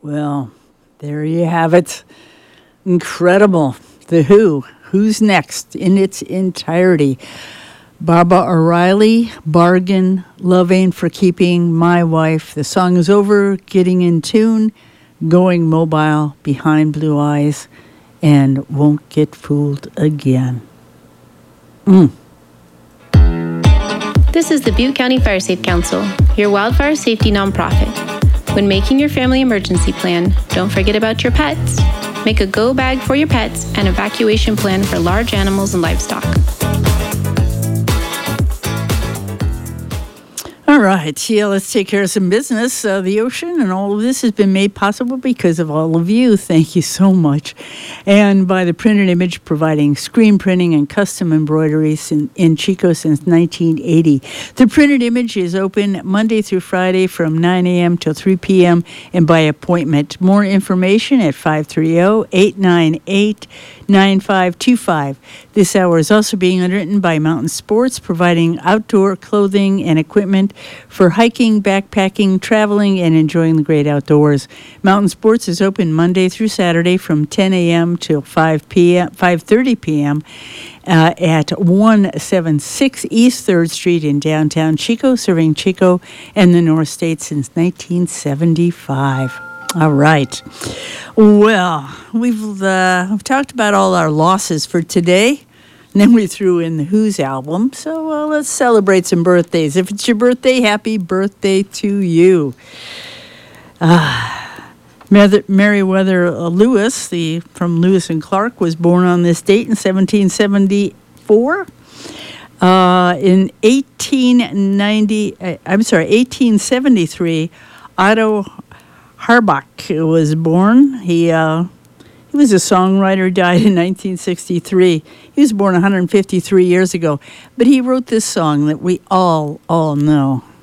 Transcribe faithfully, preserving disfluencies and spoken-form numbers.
Well, there you have it. Incredible. The Who. Who's Next in its entirety. Barbara O'Reilly, Bargain, Love Ain't for Keeping, My Wife. The song is over, Getting in Tune, Going Mobile, Behind Blue Eyes, and Won't Get Fooled Again. Mm. This is the Butte County Fire Safe Council, your wildfire safety nonprofit. When making your family emergency plan, don't forget about your pets. Make a go bag for your pets and evacuation plan for large animals and livestock. All right, yeah, let's take care of some business. Uh, the ocean and all of this has been made possible because of all of you. Thank you so much. And by the Printed Image, providing screen printing and custom embroideries in, in Chico since nineteen eighty. The Printed Image is open Monday through Friday from nine a.m. till three p.m. and by appointment. More information at five three zero, eight nine eight, nine five two five. This hour is also being underwritten by Mountain Sports, providing outdoor clothing and equipment for hiking, backpacking, traveling, and enjoying the great outdoors. Mountain Sports is open Monday through Saturday from ten a.m. till five p.m. five thirty p.m. Uh, at one seventy-six East third Street in downtown Chico, serving Chico and the North State since nineteen seventy-five. All right. Well, we've, uh, we've talked about all our losses for today. And then we threw in the Who's album. So uh, let's celebrate some birthdays. If it's your birthday, happy birthday to you. Uh, Meriwether Lewis, the from Lewis and Clark, was born on this date in seventeen seventy-four. Uh, in eighteen ninety, uh, I'm sorry, eighteen seventy-three, Otto Harbach was born. He uh, he was a songwriter, died in nineteen sixty-three. He was born one hundred fifty-three years ago, but he wrote this song that we all, all know.